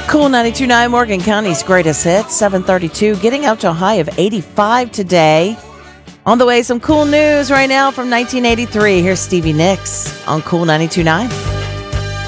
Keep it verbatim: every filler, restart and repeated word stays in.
Cool ninety-two point nine, Morgan County's greatest hits, seven thirty-two, getting up to a high of eighty-five today. On the way, some cool news right now from nineteen eighty-three. Here's Stevie Nicks on Cool ninety-two point nine.